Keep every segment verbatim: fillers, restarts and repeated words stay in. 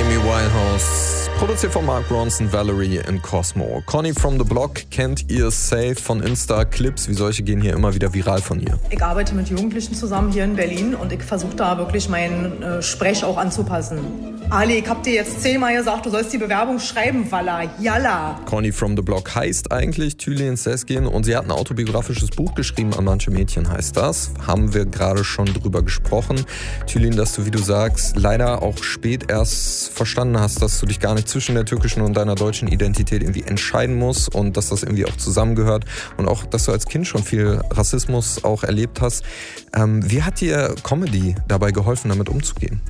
Amy Winehouse, produziert von Mark Ronson, Valerie in Cosmo. Conny from the Block kennt ihr safe von Insta-Clips, wie solche gehen hier immer wieder viral von ihr. Ich arbeite mit Jugendlichen zusammen hier in Berlin und ich versuche da wirklich meinen äh, Sprech auch anzupassen. Ali, ich hab dir jetzt zehnmal gesagt, du sollst die Bewerbung schreiben, Walla, yalla. Conny from the Block heißt eigentlich Tülin Sezgin und sie hat ein autobiografisches Buch geschrieben, An manche Mädchen heißt das. Haben wir gerade schon drüber gesprochen. Tülin, dass du, wie du sagst, leider auch spät erst verstanden hast, dass du dich gar nicht zwischen der türkischen und deiner deutschen Identität irgendwie entscheiden musst und dass das irgendwie auch zusammengehört und auch, dass du als Kind schon viel Rassismus auch erlebt hast. Ähm, wie hat dir Comedy dabei geholfen, damit umzugehen?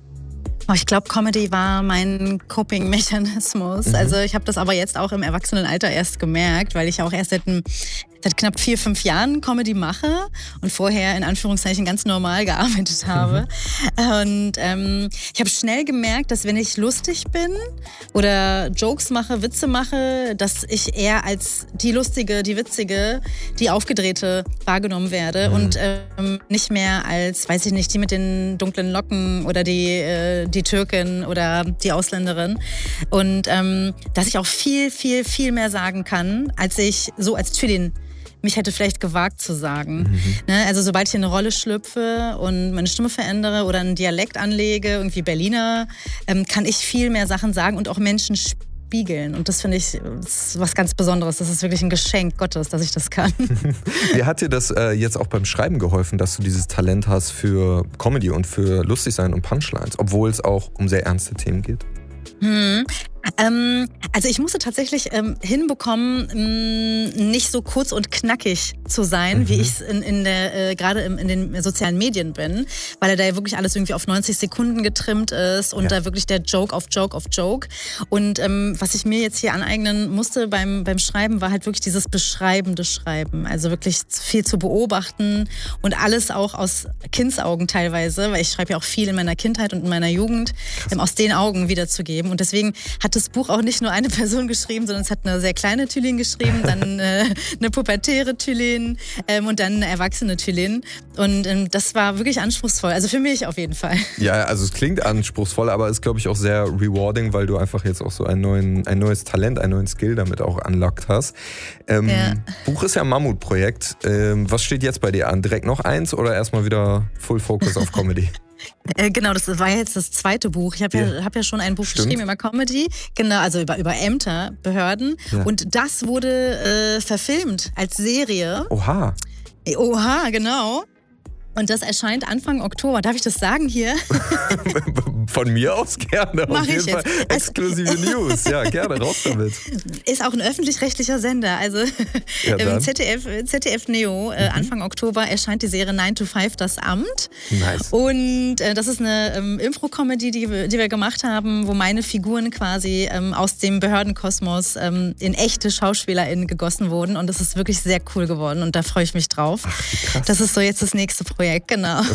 Oh, ich glaube, Comedy war mein Coping-Mechanismus. Mhm. Also ich habe das aber jetzt auch im Erwachsenenalter erst gemerkt, weil ich auch erst seit, seit knapp vier, fünf Jahren Comedy mache und vorher in Anführungszeichen ganz normal gearbeitet habe. Mhm. Und ähm, ich habe schnell gemerkt, dass wenn ich lustig bin oder Jokes mache, Witze mache, dass ich eher als die Lustige, die Witzige, die Aufgedrehte wahrgenommen werde mhm. und ähm, nicht mehr als, weiß ich nicht, die mit den dunklen Locken oder die, äh, die Türkin oder die Ausländerin. Und ähm, dass ich auch viel, viel, viel mehr sagen kann, als ich so als Tülin mich hätte vielleicht gewagt zu sagen. Mhm. Ne, also sobald ich in eine Rolle schlüpfe und meine Stimme verändere oder einen Dialekt anlege, irgendwie Berliner, ähm, kann ich viel mehr Sachen sagen und auch Menschen spiegeln. Und das finde ich das was ganz Besonderes. Das ist wirklich ein Geschenk Gottes, dass ich das kann. Wie hat dir das äh, jetzt auch beim Schreiben geholfen, dass du dieses Talent hast für Comedy und für lustig sein und Punchlines, obwohl es auch um sehr ernste Themen geht? Hm. Ähm, also ich musste tatsächlich ähm, hinbekommen, mh, nicht so kurz und knackig zu sein, mhm. wie ich es in, in der äh, gerade in den sozialen Medien bin, weil da ja wirklich alles irgendwie auf neunzig Sekunden getrimmt ist und ja. da wirklich der Joke auf Joke auf Joke. Und ähm, was ich mir jetzt hier aneignen musste beim beim Schreiben, war halt wirklich dieses beschreibende Schreiben, also wirklich viel zu beobachten und alles auch aus Kindsaugen teilweise, weil ich schreibe ja auch viel in meiner Kindheit und in meiner Jugend, ähm, aus den Augen wiederzugeben. Und deswegen hat das Buch auch nicht nur eine Person geschrieben, sondern es hat eine sehr kleine Tülin geschrieben, dann äh, eine pubertäre Tülin ähm, und dann eine erwachsene Tülin. Und ähm, das war wirklich anspruchsvoll, also für mich auf jeden Fall. Ja, also es klingt anspruchsvoll, aber ist, glaube ich, auch sehr rewarding, weil du einfach jetzt auch so ein, neuen, ein neues Talent, einen neuen Skill damit auch unlockt hast. Ähm, ja. Buch ist ja ein Mammutprojekt. Ähm, was steht jetzt bei dir an? Direkt noch eins oder erstmal wieder Full Focus auf Comedy? Äh, genau, das war jetzt das zweite Buch. Ich habe ja, ja, hab ja schon ein Buch Stimmt. geschrieben über Comedy, genau, also über, über Ämter, Behörden. Ja. Und das wurde äh, verfilmt als Serie. Oha. Oha, genau. Und das erscheint Anfang Oktober. Darf ich das sagen hier? Von mir aus gerne. Mach Auf jeden ich Fall jetzt. Exklusive News. Ja, gerne, raus damit. Ist auch ein öffentlich-rechtlicher Sender. Also ja, im Z D F, Z D F Neo, äh, mhm. Anfang Oktober erscheint die Serie nine to five, das Amt. Nice. Und äh, das ist eine ähm, Impro-Comedy, die, die wir gemacht haben, wo meine Figuren quasi ähm, aus dem Behördenkosmos ähm, in echte SchauspielerInnen gegossen wurden. Und das ist wirklich sehr cool geworden. Und da freue ich mich drauf. Ach, wie krass. Das ist so jetzt das nächste Projekt, genau.